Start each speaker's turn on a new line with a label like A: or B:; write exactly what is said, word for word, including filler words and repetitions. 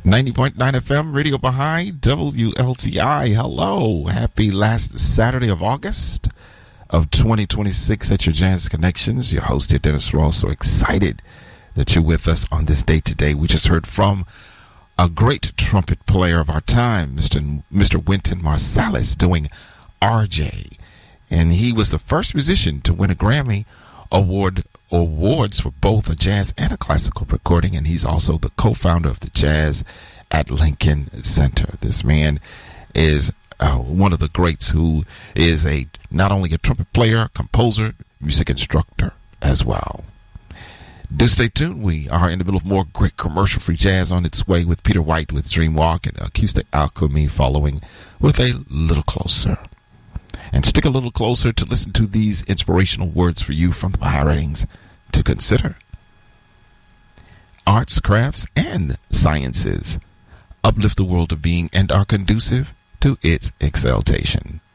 A: ninety point nine F M, Radio Baha'i, W L T I. Hello. Happy last Saturday of August of twenty twenty-six at your Jazz Connections. Your host here, Dennis Ross. So excited that you're with us on this day today. We just heard from a great trumpet player of our time, Mister Mister Wynton Marsalis, doing R J. And he was the first musician to win a Grammy Award awards for both a jazz and a classical recording, and he's also the co-founder of the Jazz at Lincoln Center. This man is uh, one of the greats who is a not only a trumpet player, composer, music instructor as well. Do stay tuned. We are in the middle of more great commercial-free jazz on its way with Peter White with Dream Walk and Acoustic Alchemy following with A Little Closer. And stick a little closer to listen to these inspirational words for you from the Baha'i writings to consider. Arts, crafts, and sciences uplift the world of being and are conducive to its exaltation.